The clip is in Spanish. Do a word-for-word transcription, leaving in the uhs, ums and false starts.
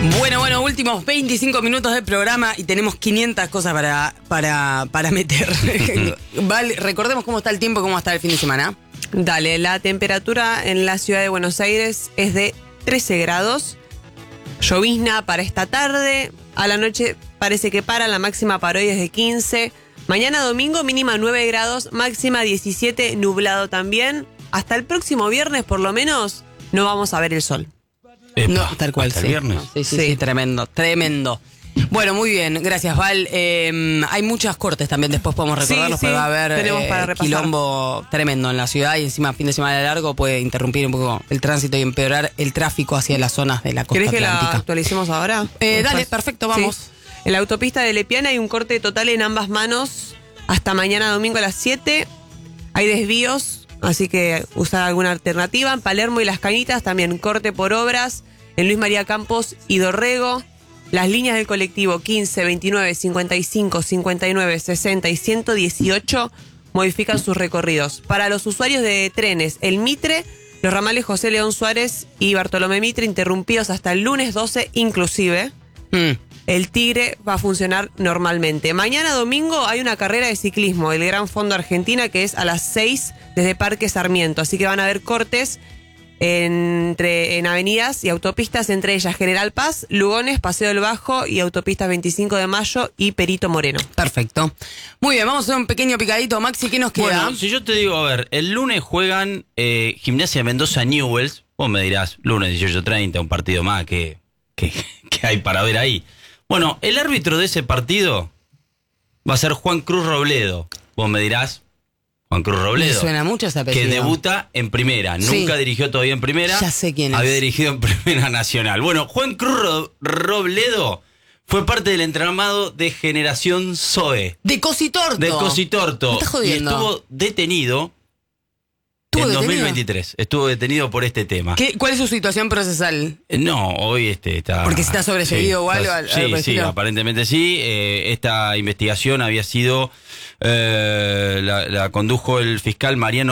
Bueno, bueno, últimos veinticinco minutos del programa y tenemos quinientas cosas para, para, para meter. Vale, recordemos cómo está el tiempo y cómo está el fin de semana. Dale, la temperatura en la ciudad de Buenos Aires es de trece grados. Llovizna para esta tarde. A la noche parece que para, la máxima para hoy es de quince. Mañana domingo mínima nueve grados, máxima diecisiete, nublado también. Hasta el próximo viernes por lo menos no vamos a ver el sol. Epa, no, tal cual. ¿Hasta sí. el viernes? No, sí, sí, sí, sí, tremendo, tremendo. Bueno, muy bien, gracias Val. Eh, hay muchas cortes también, después podemos recordarnos, sí, sí, pero va a haber tenemos eh, para repasar. quilombo tremendo en la ciudad y encima fin de semana largo puede interrumpir un poco el tránsito y empeorar el tráfico hacia las zonas de la costa ¿Querés que la atlántica. actualicemos ahora? Eh, dale, perfecto, vamos. Sí. En la autopista de Lepiana hay un corte total en ambas manos hasta mañana domingo a las siete. Hay desvíos, así que usar alguna alternativa. En Palermo y Las Cañitas también corte por obras. En Luis María Campos y Dorrego. Las líneas del colectivo quince, veintinueve, cincuenta y cinco, cincuenta y nueve, sesenta y ciento dieciocho modifican sus recorridos. Para los usuarios de trenes, el Mitre, los ramales José León Suárez y Bartolomé Mitre interrumpidos hasta el lunes doce inclusive. Mm. El Tigre va a funcionar normalmente. Mañana domingo hay una carrera de ciclismo, el Gran Fondo Argentina, que es a las seis desde Parque Sarmiento. Así que van a haber cortes entre, en avenidas y autopistas, entre ellas General Paz, Lugones, Paseo del Bajo y autopistas veinticinco de mayo y Perito Moreno. Perfecto. Muy bien, vamos a hacer un pequeño picadito. Maxi, ¿qué nos queda? Bueno, si yo te digo, a ver, el lunes juegan eh, Gimnasia de Mendoza Newells. Vos me dirás, lunes dieciocho treinta, un partido más que, que, que hay para ver ahí. Bueno, el árbitro de ese partido va a ser Juan Cruz Robledo. Vos me dirás, Juan Cruz Robledo. Me suena mucho ese apellido. Que debuta en primera. Sí. Nunca dirigió todavía en primera. Ya sé quién es. Había dirigido en primera nacional. Bueno, Juan Cruz Ro- Robledo fue parte del entramado de Generación Zoe. De Cositorto. De Cositorto. Me estás jodiendo. Y estuvo detenido ¿Estuvo en detenido? dos mil veintitrés. Estuvo detenido por este tema. ¿Qué, ¿Cuál es su situación procesal? Eh, No, hoy este está... Porque si está sobreseído o algo, está- al- Sí, algo por el sí, estilo. aparentemente sí. Eh, esta investigación había sido... eh, la, la condujo el fiscal Mariano